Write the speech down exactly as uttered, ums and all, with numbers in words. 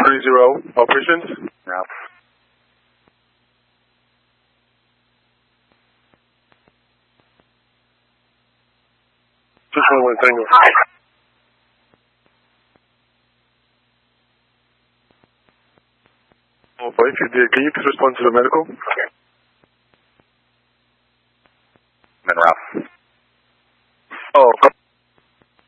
three zero, operations. Ralph. Just one one Tango. Oh, boy, if you did, can you please respond to the medical? Okay. Then Ralph. Oh,